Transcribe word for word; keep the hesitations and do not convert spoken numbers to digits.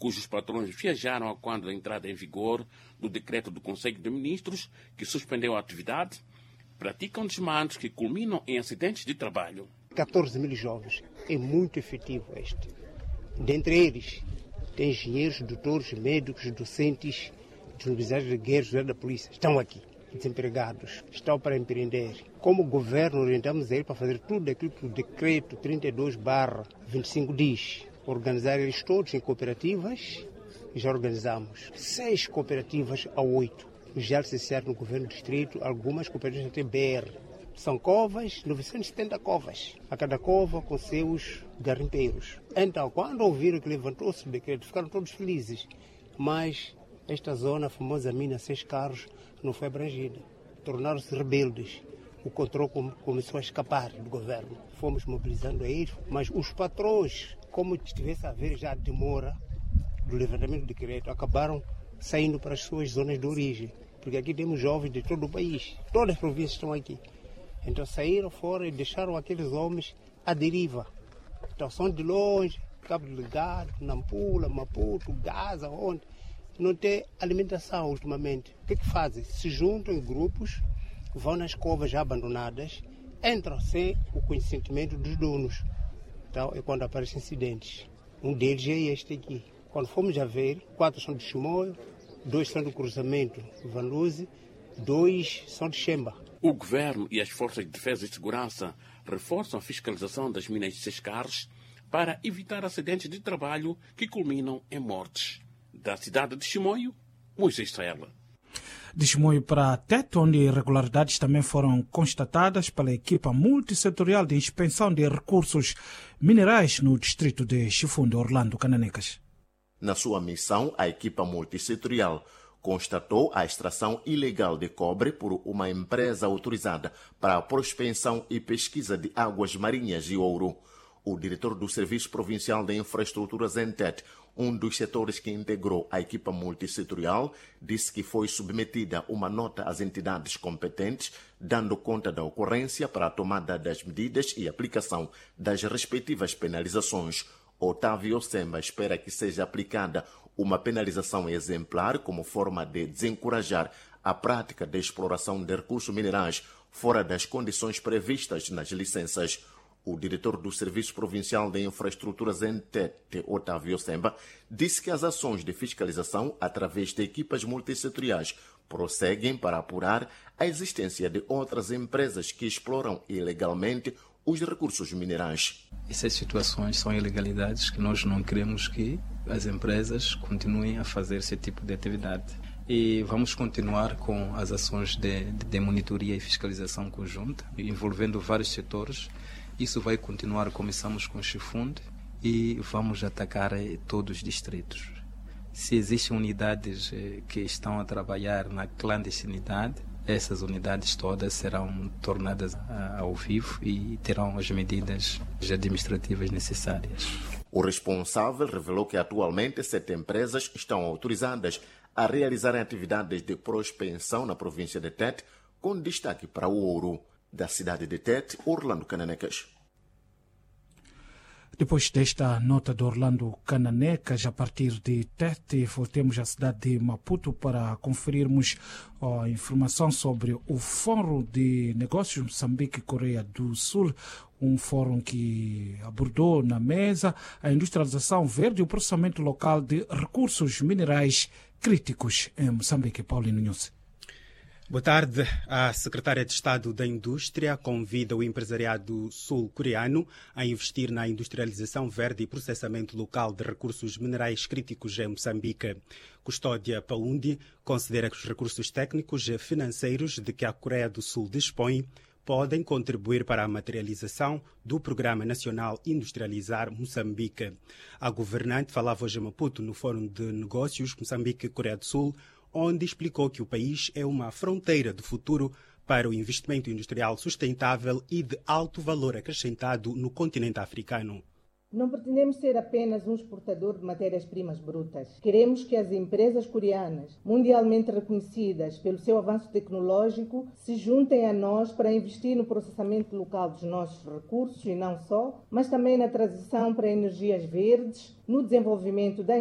cujos patrões viajaram quando da entrada em vigor do decreto do Conselho de Ministros, que suspendeu a atividade, praticam desmandos que culminam em acidentes de trabalho. catorze mil jovens, é muito efetivo este. Dentre eles, tem engenheiros, doutores, médicos, docentes, de universidades de guerra, da polícia, estão aqui, desempregados, estão para empreender. Como governo, orientamos eles para fazer tudo aquilo que o decreto trinta e dois barra vinte e cinco diz. Organizar eles todos em cooperativas, já organizamos seis cooperativas a oito. Já licenciaram no governo do distrito, algumas cooperativas até B R. São covas, novecentas e setenta covas, a cada cova com seus garimpeiros. Então, quando ouviram que levantou-se o decreto, ficaram todos felizes. Mas esta zona, a famosa mina Seis Carros, não foi abrangida. Tornaram-se rebeldes. O controle começou a escapar do governo. Fomos mobilizando eles, mas os patrões, como estivesse a haver já a demora do levantamento do decreto, acabaram saindo para as suas zonas de origem. Porque aqui temos jovens de todo o país, todas as províncias estão aqui. Então saíram fora e deixaram aqueles homens à deriva. Então são de longe, Cabo Delgado, Nampula, Maputo, Gaza, onde não tem alimentação ultimamente. O que é que fazem? Se juntam em grupos, vão nas covas já abandonadas, entram sem o consentimento dos donos. Então é quando aparecem incidentes. Um deles é este aqui. Quando fomos a ver, quatro são de Chimoio, dois são do cruzamento Vanluze, dois são de Xemba. O governo e as forças de defesa e segurança reforçam a fiscalização das minas de Seis Carros para evitar acidentes de trabalho que culminam em mortes. Da cidade de Chimoio, Moisés Saela. De Chimoio para Tete, onde irregularidades também foram constatadas pela equipa multissetorial de inspeção de recursos minerais no distrito de Chifunde, Orlando Cananecas. Na sua missão, a equipa multissetorial constatou a extração ilegal de cobre por uma empresa autorizada para a prospecção e pesquisa de águas marinhas e ouro. O diretor do Serviço Provincial de Infraestruturas em Tete, um dos setores que integrou a equipa multissetorial, disse que foi submetida uma nota às entidades competentes, dando conta da ocorrência para a tomada das medidas e aplicação das respectivas penalizações. Otávio Semba espera que seja aplicada uma penalização exemplar como forma de desencorajar a prática de exploração de recursos minerais fora das condições previstas nas licenças. O diretor do Serviço Provincial de Infraestruturas em Tete, Otávio Semba, disse que as ações de fiscalização através de equipas multissetoriais prosseguem para apurar a existência de outras empresas que exploram ilegalmente os recursos minerais. Essas situações são ilegalidades que nós não queremos que as empresas continuem a fazer esse tipo de atividade. E vamos continuar com as ações de, de monitoria e fiscalização conjunta, envolvendo vários setores. Isso vai continuar, começamos com Chifunde e vamos atacar todos os distritos. Se existem unidades que estão a trabalhar na clandestinidade, essas unidades todas serão tornadas ao vivo e terão as medidas administrativas necessárias. O responsável revelou que atualmente sete empresas estão autorizadas a realizar atividades de prospecção na província de Tete, com destaque para o ouro. Da cidade de Tete, Orlando Cananecas. Depois desta nota de Orlando Cananecas, a partir de Tete, voltemos à cidade de Maputo para conferirmos a informação sobre o Fórum de Negócios Moçambique-Coreia do Sul, um fórum que abordou na mesa a industrialização verde e o processamento local de recursos minerais críticos em Moçambique. Paulino Nhusse. Boa tarde. A secretária de Estado da Indústria convida o empresariado sul-coreano a investir na industrialização verde e processamento local de recursos minerais críticos em Moçambique. Custódia Paundi considera que os recursos técnicos e financeiros de que a Coreia do Sul dispõe podem contribuir para a materialização do Programa Nacional Industrializar Moçambique. A governante falava hoje em Maputo no Fórum de Negócios Moçambique-Coreia do Sul, onde explicou que o país é uma fronteira de futuro para o investimento industrial sustentável e de alto valor acrescentado no continente africano. Não pretendemos ser apenas um exportador de matérias-primas brutas. Queremos que as empresas coreanas, mundialmente reconhecidas pelo seu avanço tecnológico, se juntem a nós para investir no processamento local dos nossos recursos e não só, mas também na transição para energias verdes, no desenvolvimento da